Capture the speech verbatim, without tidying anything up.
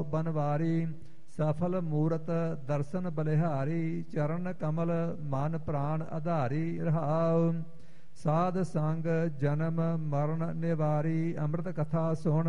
ਬਨਵਾਰੀ ਸਫਲ ਮੂਰਤ ਦਰਸ਼ਨ ਬਲਿਹਾਰੀ ਚਰਨ ਕਮਲ ਮਨ ਪ੍ਰਾਣ ਆਧਾਰੀ ਰਹਾਉ ਸਾਧ ਸੰਗ ਜਨਮ ਮਰਨ ਨਿਵਾਰੀ ਅੰਮ੍ਰਿਤ ਕਥਾ ਸੁਣ